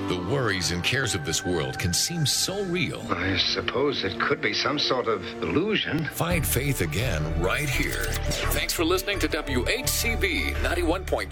The worries and cares of this world can seem so real. I suppose it could be some sort of illusion. Find faith again right here. Thanks for listening to WHCB 91.5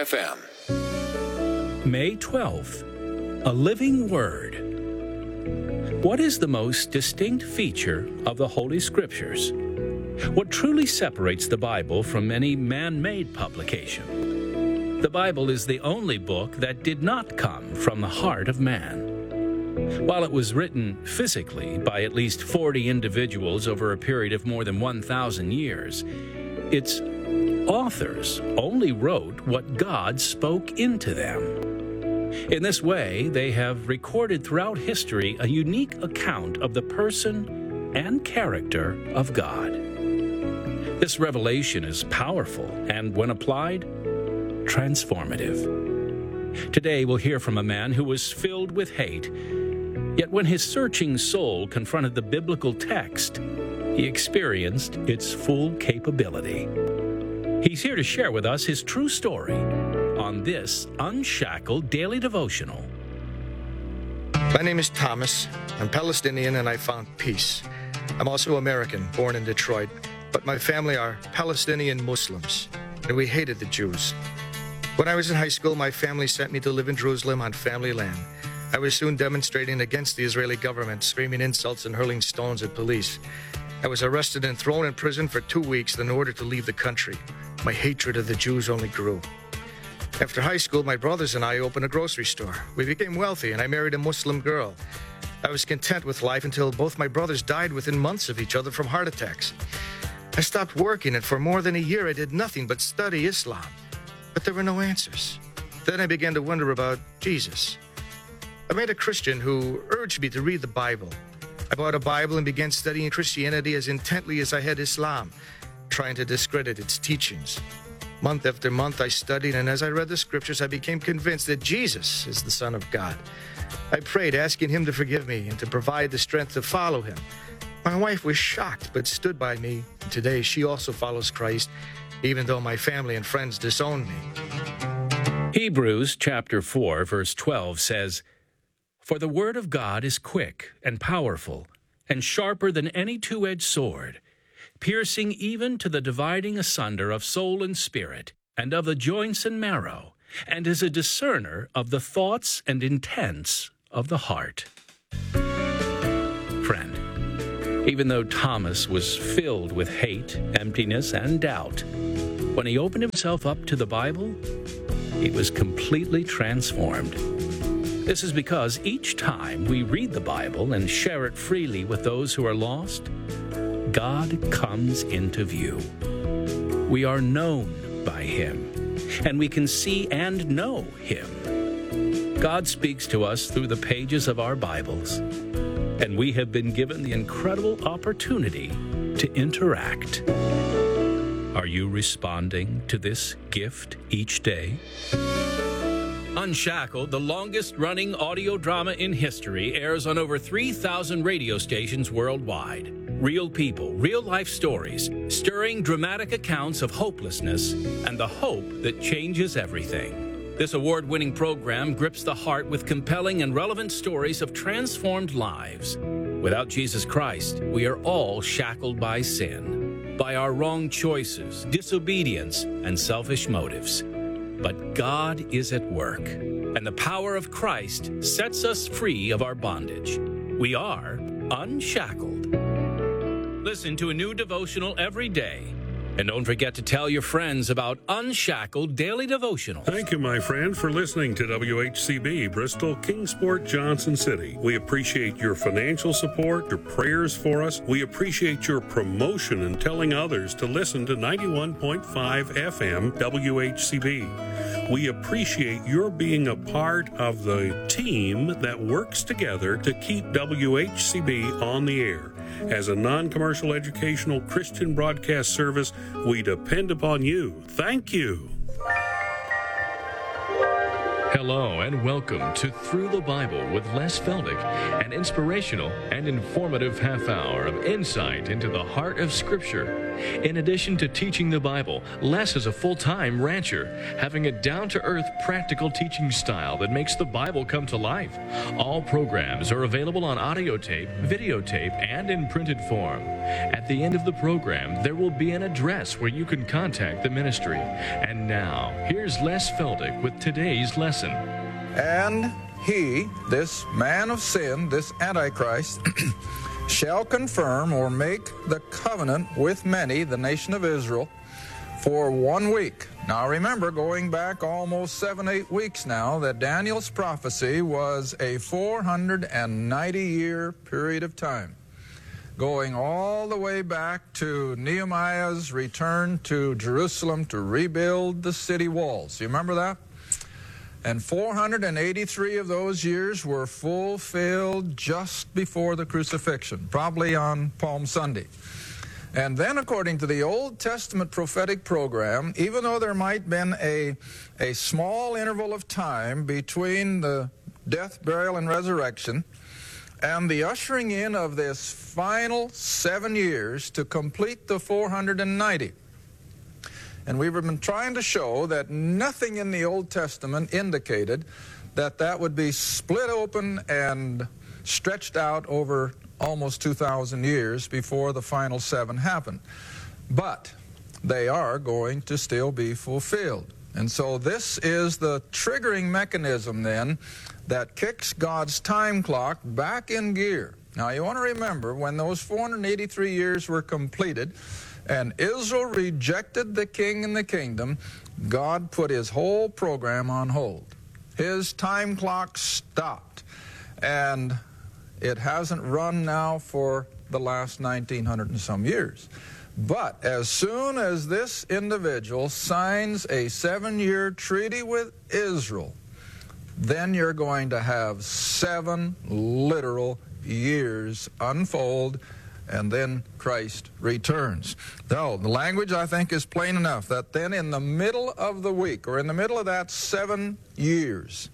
FM. May 12th, a living word. What is the most distinct feature of the Holy Scriptures? What truly separates the Bible from any man-made publication? The Bible is the only book that did not come from the heart of man. While it was written physically by at least 40 individuals over a period of more than 1,000 years, its authors only wrote what God spoke into them. In this way, they have recorded throughout history a unique account of the person and character of God. This revelation is powerful and, when applied, transformative. Today we'll hear from a man who was filled with hate, yet when his searching soul confronted the biblical text, he experienced its full capability. He's here to share with us his true story on this Unshackled Daily Devotional. My name is Thomas. I'm Palestinian and I found peace. I'm also American, born in Detroit, but my family are Palestinian Muslims, and we hated the Jews. When I was in high school, my family sent me to live in Jerusalem on family land. I was soon demonstrating against the Israeli government, screaming insults and hurling stones at police. I was arrested and thrown in prison for 2 weeks in order to leave the country. My hatred of the Jews only grew. After high school, my brothers and I opened a grocery store. We became wealthy, and I married a Muslim girl. I was content with life until both my brothers died within months of each other from heart attacks. I stopped working, and for more than a year, I did nothing but study Islam. But there were no answers. Then I began to wonder about Jesus. I met a Christian who urged me to read the Bible. I bought a Bible and began studying Christianity as intently as I had Islam, trying to discredit its teachings. Month after month, I studied, and as I read the scriptures, I became convinced that Jesus is the Son of God. I prayed, asking him to forgive me and to provide the strength to follow him. My wife was shocked, but stood by me. And today, she also follows Christ, even though my family and friends disown me. Hebrews chapter 4, verse 12 says, "For the word of God is quick and powerful, and sharper than any two-edged sword, piercing even to the dividing asunder of soul and spirit, and of the joints and marrow, and is a discerner of the thoughts and intents of the heart." Friend, even though Thomas was filled with hate, emptiness, and doubt, when he opened himself up to the Bible, he was completely transformed. This is because each time we read the Bible and share it freely with those who are lost, God comes into view. We are known by him, and we can see and know him. God speaks to us through the pages of our Bibles, and we have been given the incredible opportunity to interact. Are you responding to this gift each day? Unshackled, the longest-running audio drama in history, airs on over 3,000 radio stations worldwide. Real people, real-life stories, stirring dramatic accounts of hopelessness and the hope that changes everything. This award-winning program grips the heart with compelling and relevant stories of transformed lives. Without Jesus Christ, we are all shackled by sin, by our wrong choices, disobedience, and selfish motives. But God is at work, and the power of Christ sets us free of our bondage. We are unshackled. Listen to a new devotional every day. And don't forget to tell your friends about Unshackled Daily Devotional. Thank you, my friend, for listening to WHCB, Bristol, Kingsport, Johnson City. We appreciate your financial support, your prayers for us. We appreciate your promotion and telling others to listen to 91.5 FM WHCB. We appreciate your being a part of the team that works together to keep WHCB on the air. As a non-commercial educational Christian broadcast service, we depend upon you. Thank you. Hello and welcome to Through the Bible with Les Feldick, an inspirational and informative half hour of insight into the heart of Scripture. In addition to teaching the Bible, Les is a full-time rancher, having a down-to-earth, practical teaching style that makes the Bible come to life. All programs are available on audio tape, videotape, and in printed form. At the end of the program, there will be an address where you can contact the ministry. And now, here's Les Feldick with today's lesson. And he, this man of sin, this Antichrist, shall confirm or make the covenant with many, the nation of Israel, for 1 week. Now remember, going back almost 7-8 weeks now, that Daniel's prophecy was a 490-year period of time, going all the way back to Nehemiah's return to Jerusalem to rebuild the city walls. You remember that? And 483 of those years were fulfilled just before the crucifixion, probably on Palm Sunday. And then, according to the Old Testament prophetic program, even though there might have been a small interval of time between the death, burial, and resurrection, and the ushering in of this final 7 years to complete the 490. And we've been trying to show that nothing in the Old Testament indicated that that would be split open and stretched out over almost 2,000 years before the final 7 happened. But they are going to still be fulfilled. And so this is the triggering mechanism then that kicks God's time clock back in gear. Now you want to remember, when those 483 years were completed, and Israel rejected the king and the kingdom, God put his whole program on hold. His time clock stopped, and it hasn't run now for the last 1900 and some years. But as soon as this individual signs a 7-year treaty with Israel, then you're going to have 7 literal years unfold, and then Christ returns. Though the language, I think, is plain enough that then in the middle of the week, or in the middle of that 7 years,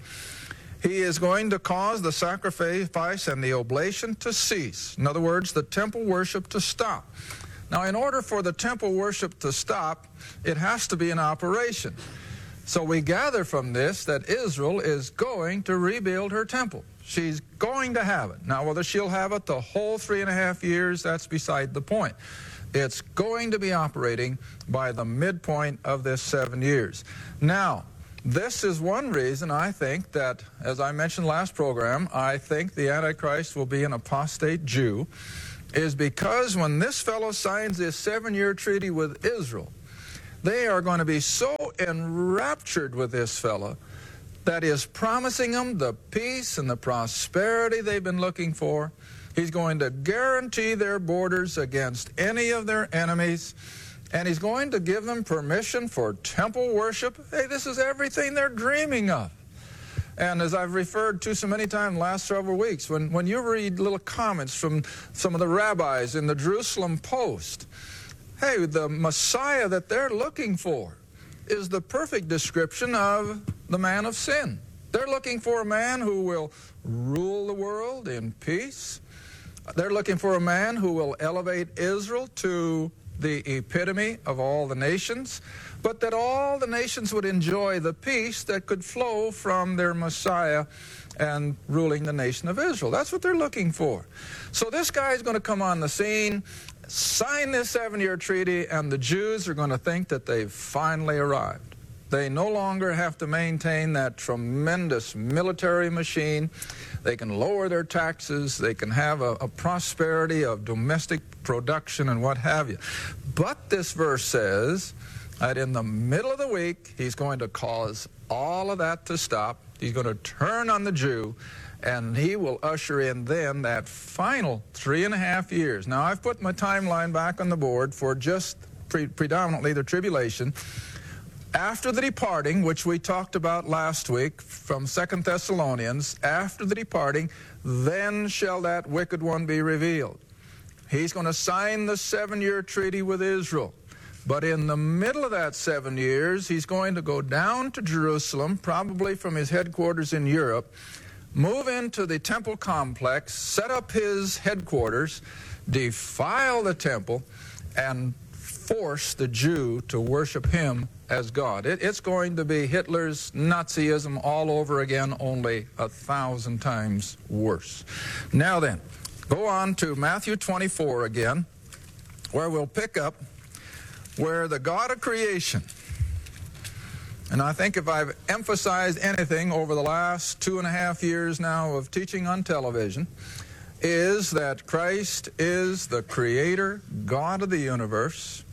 he is going to cause the sacrifice and the oblation to cease. In other words, the temple worship to stop. Now, in order for the temple worship to stop, it has to be in operation. So we gather from this that Israel is going to rebuild her temple. She's going to have it. Now, whether she'll have it the whole 3.5 years, that's beside the point. It's going to be operating by the midpoint of this 7 years. Now, this is one reason I think that, as I mentioned last program, I think the Antichrist will be an apostate Jew, is because when this fellow signs this 7-year treaty with Israel, they are going to be so enraptured with this fellow that is promising them the peace and the prosperity they've been looking for. He's going to guarantee their borders against any of their enemies, and he's going to give them permission for temple worship. Hey, this is everything they're dreaming of. And as I've referred to so many times in the last several weeks, when you read little comments from some of the rabbis in the Jerusalem Post, hey, the Messiah that they're looking for is the perfect description of the man of sin. They're looking for a man who will rule the world in peace. They're looking for a man who will elevate Israel to the epitome of all the nations, but that all the nations would enjoy the peace that could flow from their Messiah and ruling the nation of Israel. That's what they're looking for. So this guy is going to come on the scene, sign this 7-year treaty, and the Jews are going to think that they've finally arrived. They no longer have to maintain that tremendous military machine. They can lower their taxes. They can have a prosperity of domestic production and what have you. But this verse says that in the middle of the week, he's going to cause all of that to stop. He's going to turn on the Jew, and he will usher in then that final 3.5 years. Now, I've put my timeline back on the board for just predominantly the tribulation. After the departing, which we talked about last week from 2 Thessalonians, after the departing, then shall that wicked one be revealed. He's going to sign the 7-year treaty with Israel. But in the middle of that 7 years, he's going to go down to Jerusalem, probably from his headquarters in Europe, move into the temple complex, set up his headquarters, defile the temple, and force the Jew to worship him as God. It's going to be Hitler's Nazism all over again, only 1,000 times worse. Now then, go on to Matthew 24 again, where we'll pick up where the God of creation, and I think if I've emphasized anything over the last 2.5 years now of teaching on television, is that Christ is the creator, God of the universe.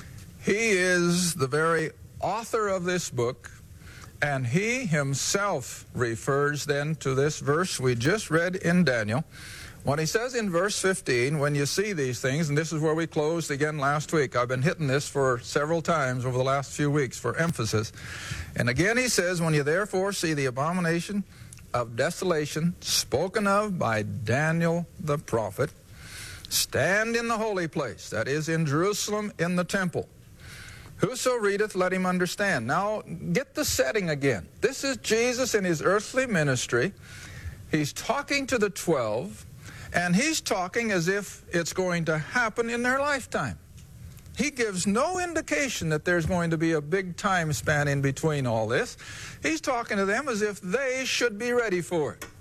He is the very author of this book, and he himself refers then to this verse we just read in Daniel. When he says in verse 15, when you see these things, and this is where we closed again last week. I've been hitting this for several times over the last few weeks for emphasis. And again he says, when you therefore see the abomination of desolation spoken of by Daniel the prophet, stand in the holy place, that is in Jerusalem in the temple. Whoso readeth, let him understand. Now, get the setting again. This is Jesus in his earthly ministry. He's talking to the 12, and he's talking as if it's going to happen in their lifetime. He gives no indication that there's going to be a big time span in between all this. He's talking to them as if they should be ready for it.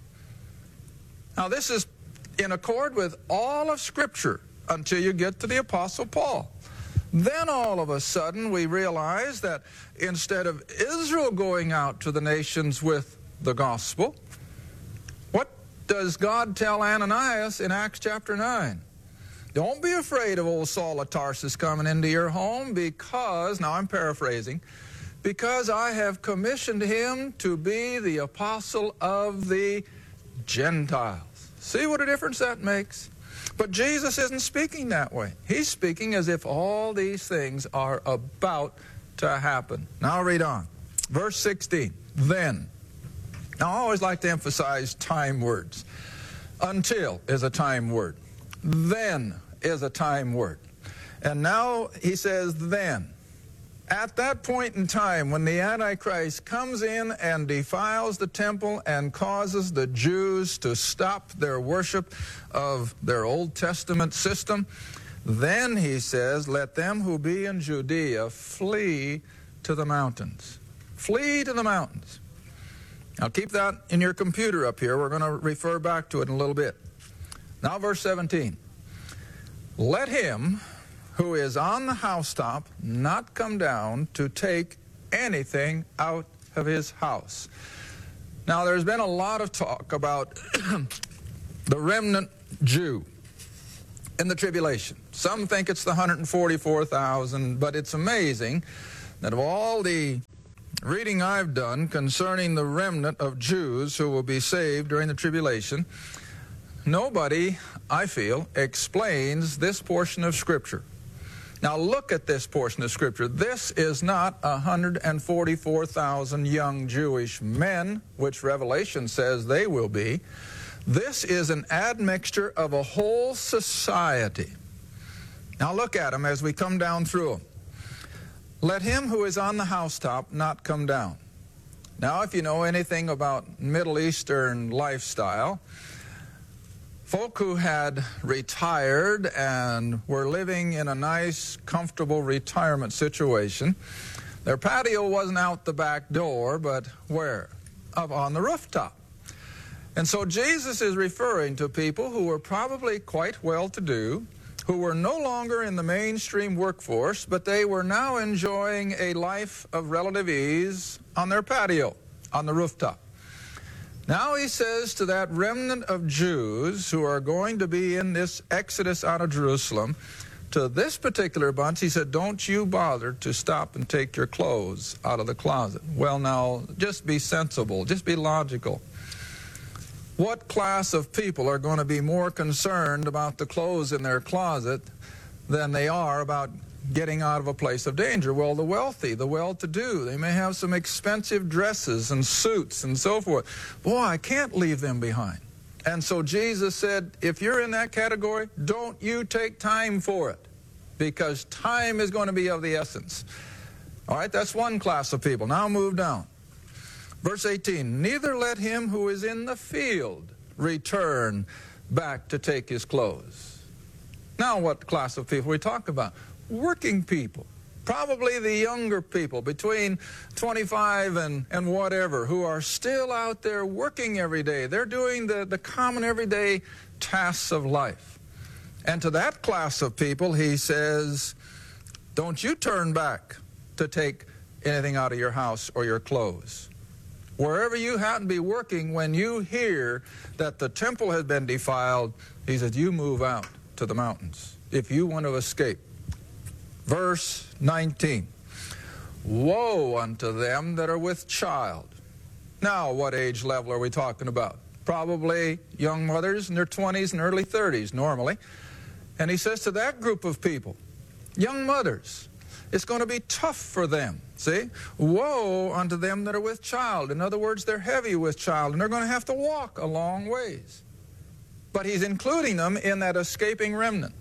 Now, this is in accord with all of Scripture until you get to the Apostle Paul. Then all of a sudden we realize that instead of Israel going out to the nations with the gospel, what does God tell Ananias in Acts chapter 9? Don't be afraid of old Saul of Tarsus coming into your home because, now I'm paraphrasing, because I have commissioned him to be the apostle of the Gentiles. See what a difference that makes? But Jesus isn't speaking that way. He's speaking as if all these things are about to happen. Now read on. Verse 16, then. Now I always like to emphasize time words. Until is a time word. Then is a time word. And now he says then. At that point in time when the Antichrist comes in and defiles the temple and causes the Jews to stop their worship of their Old Testament system, then he says, let them who be in Judea flee to the mountains. Flee to the mountains. Now keep that in your computer up here. We're going to refer back to it in a little bit. Now verse 17. Let him who is on the housetop not come down to take anything out of his house. Now there's been a lot of talk about the remnant Jew in the tribulation. Some think it's the 144,000, but it's amazing that of all the reading I've done concerning the remnant of Jews who will be saved during the tribulation, nobody, I feel, explains this portion of Scripture. Now look at this portion of Scripture. This is not 144,000 young Jewish men, which Revelation says they will be. This is an admixture of a whole society. Now look at them as we come down through them. Let him who is on the housetop not come down. Now if you know anything about Middle Eastern lifestyle, folk who had retired and were living in a nice, comfortable retirement situation, their patio wasn't out the back door, but where? Up on the rooftop. And so Jesus is referring to people who were probably quite well-to-do, who were no longer in the mainstream workforce, but they were now enjoying a life of relative ease on their patio, on the rooftop. Now he says to that remnant of Jews who are going to be in this exodus out of Jerusalem, to this particular bunch, he said, don't you bother to stop and take your clothes out of the closet. Well, now, just be sensible, just be logical. What class of people are going to be more concerned about the clothes in their closet than they are about getting out of a place of danger? Well, the wealthy, the well-to-do. They may have some expensive dresses and suits and so forth. Boy, I can't leave them behind. And so Jesus said, if you're in that category, don't you take time for it. because time is going to be of the essence. All right, that's one class of people. Now move down. Verse 18, neither let him who is in the field return back to take his clothes. Now what class of people we talk about? Working people. Probably the younger people between 25 and whatever, who are still out there working every day. They're doing the common everyday tasks of life. And to that class of people, he says, don't you turn back to take anything out of your house or your clothes. Wherever you happen to be working, when you hear that the temple has been defiled, he says, you move out to the mountains if you want to escape. Verse 19, woe unto them that are with child. Now, what age level are we talking about? Probably young mothers in their 20s and early 30s normally. And he says to that group of people, young mothers, it's going to be tough for them. See? Woe unto them that are with child. In other words, they're heavy with child, and they're going to have to walk a long ways. But he's including them in that escaping remnant.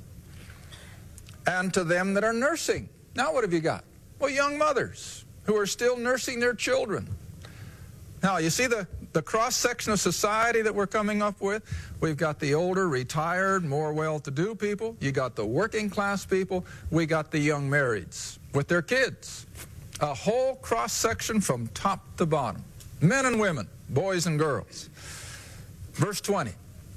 And to them that are nursing. Now what have you got? Well, young mothers who are still nursing their children. Now, you see the cross-section of society that we're coming up with? We've got the older, retired, more well-to-do people. You got the working-class people. We got the young marrieds with their kids. A whole cross-section from top to bottom. Men and women, boys and girls. Verse 20.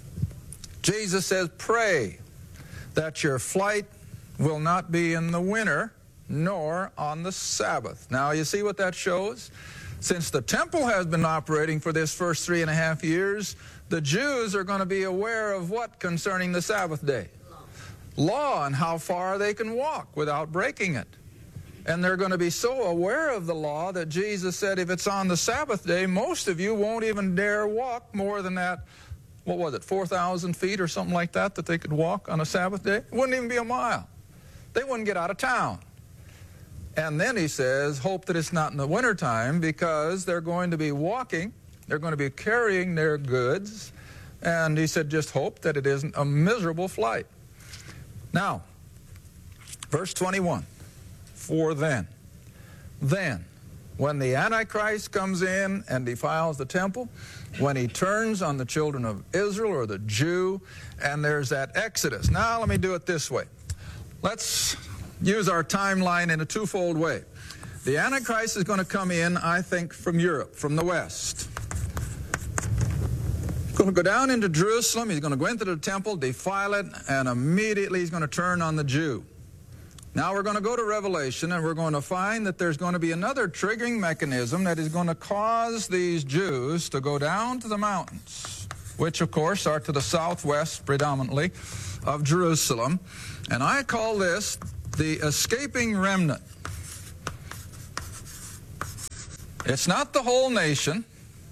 Jesus says, pray that your flight will not be in the winter, nor on the Sabbath. Now, you see what that shows? Since the temple has been operating for this first 3.5 years, the Jews are going to be aware of what concerning the Sabbath day? Law, and how far they can walk without breaking it. And they're going to be so aware of the law that Jesus said if it's on the Sabbath day, most of you won't even dare walk more than that, what was it, 4,000 feet or something like that they could walk on a Sabbath day? It wouldn't even be a mile. They wouldn't get out of town. And then he says, hope that it's not in the wintertime, because they're going to be walking, they're going to be carrying their goods, and he said, just hope that it isn't a miserable flight. Now, verse 21, for then, when the Antichrist comes in and defiles the temple, when he turns on the children of Israel or the Jew, and there's that Exodus. Now, let me do it this way. Let's use our timeline in a twofold way. The Antichrist is going to come in, I think, from Europe, from the West. He's going to go down into Jerusalem, he's going to go into the temple, defile it, and immediately he's going to turn on the Jew. Now we're going to go to Revelation, and we're going to find that there's going to be another triggering mechanism that is going to cause these Jews to go down to the mountains, which, of course, are to the southwest predominantly of Jerusalem. And I call this the escaping remnant. It's not the whole nation,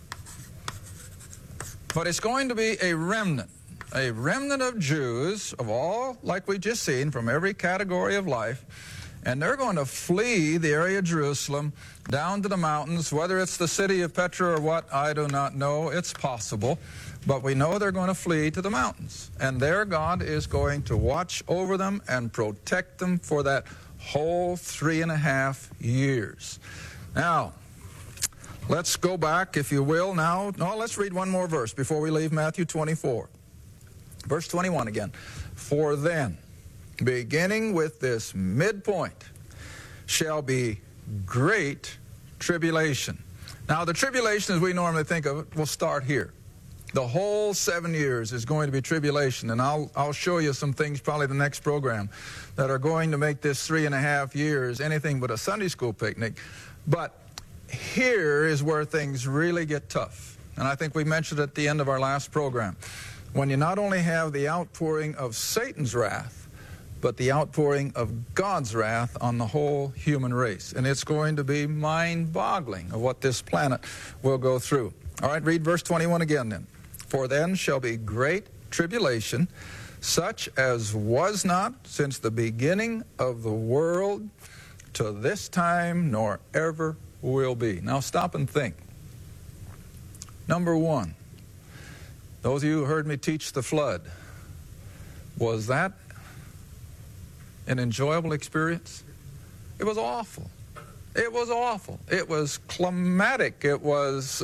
but it's going to be a remnant of Jews of all, like we just seen, from every category of life. And they're going to flee the area of Jerusalem down to the mountains. Whether it's the city of Petra or what, I do not know. It's possible. But we know they're going to flee to the mountains. And there God is going to watch over them and protect them for that whole 3.5 years. Now, let's go back, if you will, now. No, let's read one more verse before we leave Matthew 24. Verse 21 again. For then, beginning with this midpoint, shall be great tribulation. Now, the tribulation as we normally think of it will start here. The whole 7 years is going to be tribulation, and I'll show you some things probably the next program that are going to make this 3.5 years anything but a Sunday school picnic. But here is where things really get tough, and I think we mentioned at the end of our last program. When you not only have the outpouring of Satan's wrath, but the outpouring of God's wrath on the whole human race. And it's going to be mind-boggling of what this planet will go through. All right, read verse 21 again then. For then shall be great tribulation, such as was not since the beginning of the world to this time, nor ever will be. Now stop and think. Number one, those of you who heard me teach the flood, was that an enjoyable experience? It was awful. It was awful. It was climatic. It was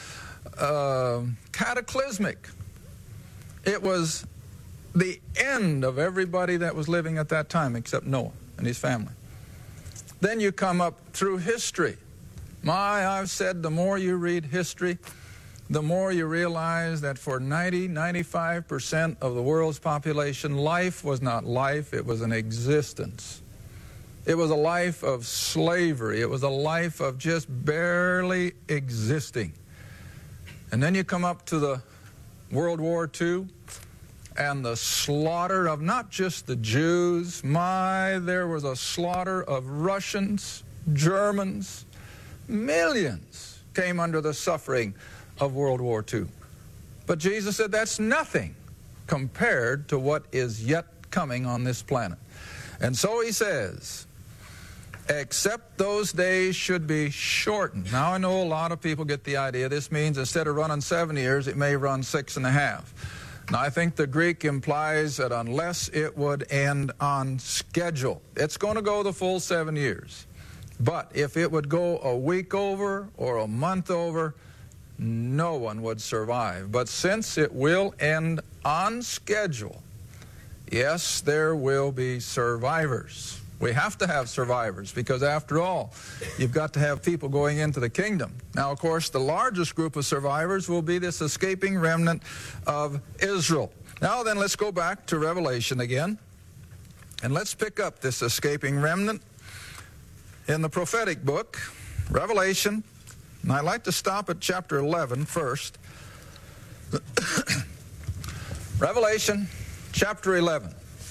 cataclysmic. It was the end of everybody that was living at that time except Noah and his family. Then you come up through history. I've said the more you read history, the more you realize that for 95% of the world's population, life was not life, it was an existence. It was a life of slavery. It was a life of just barely existing. And then you come up to the World War II and the slaughter of not just the Jews. There was a slaughter of Russians, Germans. Millions came under the suffering of World War II. But Jesus said that's nothing compared to what is yet coming on this planet. And so he says, except those days should be shortened. Now I know a lot of people get the idea this means instead of running 7 years, it may run 6.5. Now I think the Greek implies that unless it would end on schedule, it's going to go the full 7 years. But if it would go a week over or a month over, no one would survive. But since it will end on schedule, yes, there will be survivors. We have to have survivors because, after all, you've got to have people going into the kingdom. Now, of course, the largest group of survivors will be this escaping remnant of Israel. Now then, let's go back to Revelation again, and let's pick up this escaping remnant in the prophetic book, Revelation. And I'd like to stop at chapter 11 first. Revelation chapter 11.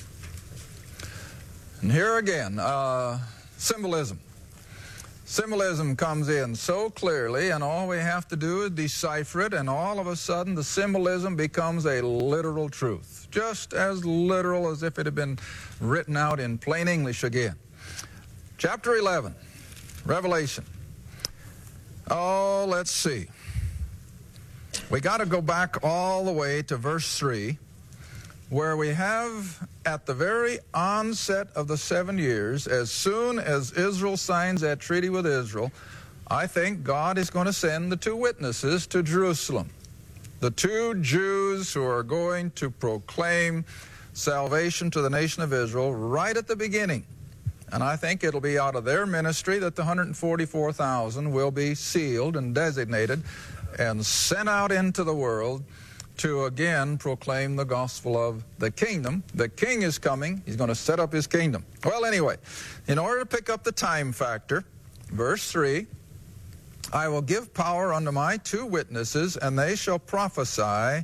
And here again, symbolism. Symbolism comes in so clearly, and all we have to do is decipher it, and all of a sudden the symbolism becomes a literal truth. Just as literal as if it had been written out in plain English again. Chapter 11, Revelation. Oh, let's see. We got to go back all the way to verse 3, where we have at the very onset of the 7 years, as soon as Israel signs that treaty with Israel, I think God is going to send the 2 witnesses to Jerusalem. The 2 Jews who are going to proclaim salvation to the nation of Israel right at the beginning. And I think it'll be out of their ministry that the 144,000 will be sealed and designated and sent out into the world to again proclaim the gospel of the kingdom. The king is coming. He's going to set up his kingdom. Well, anyway, in order to pick up the time factor, verse 3, I will give power unto my 2 witnesses, and they shall prophesy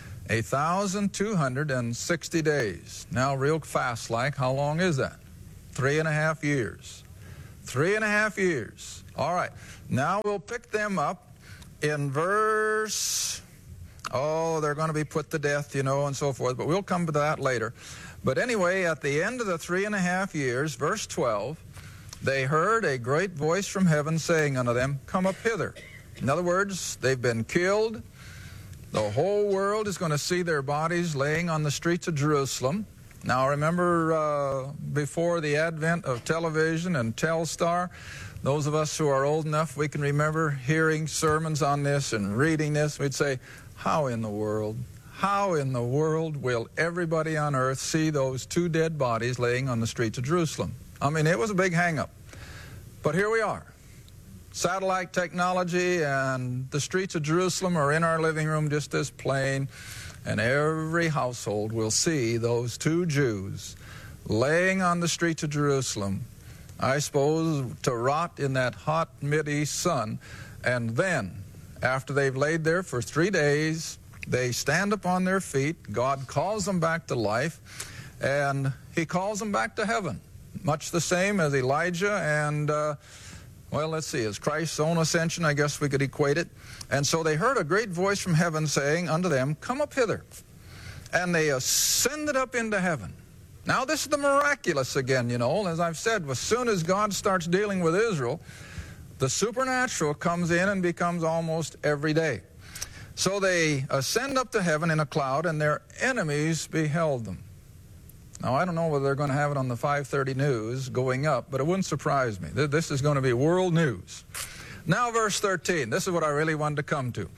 1,260 days. Now, real fast like, how long is that? 3.5 years. 3.5 years. All right. Now we'll pick them up in verse... Oh, they're going to be put to death, and so forth. But we'll come to that later. But anyway, at the end of the 3.5 years, verse 12, they heard a great voice from heaven saying unto them, Come up hither. In other words, they've been killed. The whole world is going to see their bodies laying on the streets of Jerusalem. Now, remember before the advent of television and Telstar, those of us who are old enough, we can remember hearing sermons on this and reading this. We'd say, how in the world will everybody on earth see those 2 dead bodies laying on the streets of Jerusalem? I mean, it was a big hang-up. But here we are. Satellite technology, and the streets of Jerusalem are in our living room just as plain, and every household will see those 2 Jews laying on the streets of Jerusalem, I suppose to rot in that hot Mideast sun, and then after they've laid there for 3 days, they stand upon their feet. God calls them back to life, and he calls them back to heaven, much the same as Elijah and, well, let's see, as Christ's own ascension, I guess we could equate it. And so they heard a great voice from heaven saying unto them, Come up hither. And they ascended up into heaven. Now, this is the miraculous again, As I've said, as soon as God starts dealing with Israel, the supernatural comes in and becomes almost every day. So they ascend up to heaven in a cloud, and their enemies beheld them. Now, I don't know whether they're going to have it on the 5:30 news going up, but it wouldn't surprise me. This is going to be world news. Now, verse 13. This is what I really wanted to come to.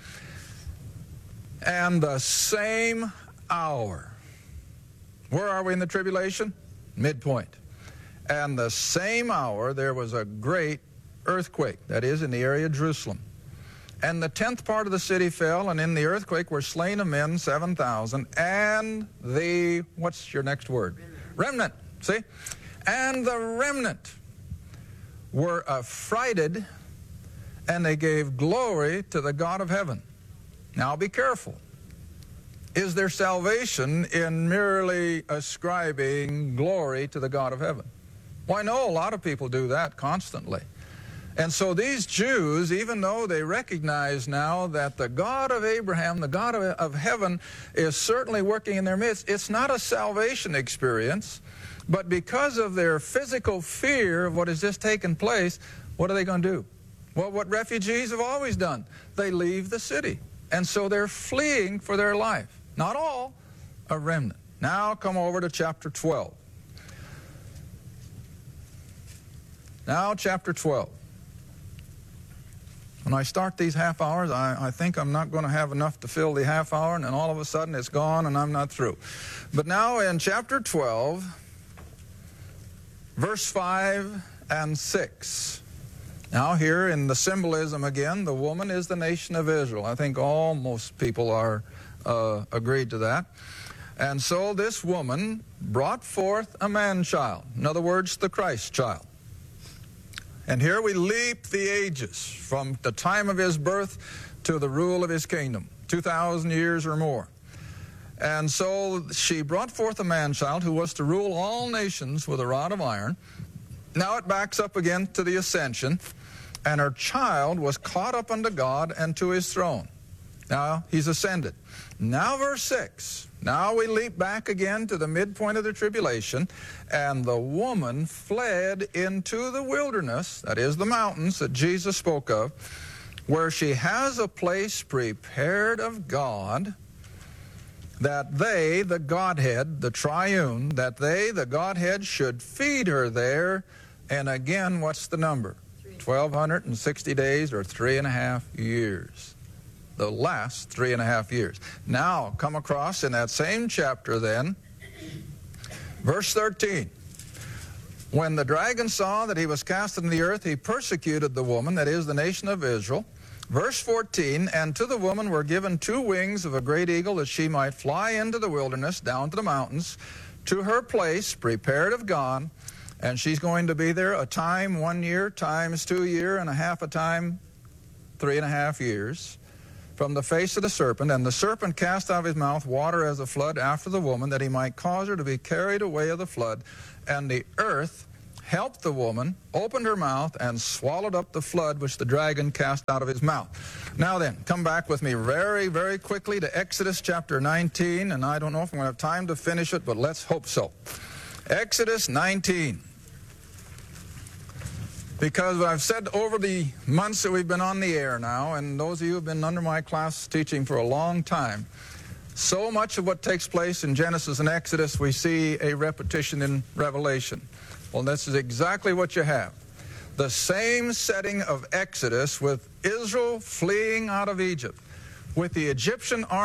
And the same hour. Where are we in the tribulation? Midpoint. And the same hour there was a great earthquake, that is, in the area of Jerusalem. And the 10th part of the city fell, and in the earthquake were slain of men 7,000, and the, what's your next word? Remnant. See? And the remnant were affrighted, and they gave glory to the God of heaven. Now be careful. Is there salvation in merely ascribing glory to the God of heaven? Well, I know a lot of people do that constantly. And so these Jews, even though they recognize now that the God of Abraham, the God of heaven, is certainly working in their midst, it's not a salvation experience, but because of their physical fear of what has just taken place, what are they going to do? Well, what refugees have always done. They leave the city. And so they're fleeing for their life. Not all, a remnant. Now come over to chapter 12. Now chapter 12. When I start these half hours, I think I'm not going to have enough to fill the half hour, and then all of a sudden it's gone and I'm not through. But now in chapter 12, verse 5 and 6. Now here in the symbolism again, the woman is the nation of Israel. I think most people are agreed to that. And so this woman brought forth a man-child. In other words, the Christ child. And here we leap the ages from the time of his birth to the rule of his kingdom, 2,000 years or more. And so she brought forth a man-child who was to rule all nations with a rod of iron. Now it backs up again to the ascension. And her child was caught up unto God and to his throne. Now he's ascended. Now verse 6. Now we leap back again to the midpoint of the tribulation, and the woman fled into the wilderness, that is the mountains that Jesus spoke of, where she has a place prepared of God, that they, the Godhead, the triune, that they, the Godhead, should feed her there. And again, what's the number? 1,260 days or 3.5 years. The last 3.5 years. Now, come across in that same chapter then, verse 13. When the dragon saw that he was cast into the earth, he persecuted the woman, that is, the nation of Israel. Verse 14, and to the woman were given 2 wings of a great eagle, that she might fly into the wilderness, down to the mountains, to her place prepared of God. And she's going to be there a time, 1 year, times 2 years, and a half a time, 3.5 years. From the face of the serpent, and the serpent cast out of his mouth water as a flood after the woman, that he might cause her to be carried away of the flood. And the earth helped the woman, opened her mouth, and swallowed up the flood which the dragon cast out of his mouth. Now then, come back with me very, very quickly to Exodus chapter 19, and I don't know if I'm going to have time to finish it, but let's hope so. Exodus 19. Because I've said over the months that we've been on the air now, and those of you who have been under my class teaching for a long time, so much of what takes place in Genesis and Exodus, we see a repetition in Revelation. Well, this is exactly what you have. The same setting of Exodus with Israel fleeing out of Egypt, with the Egyptian army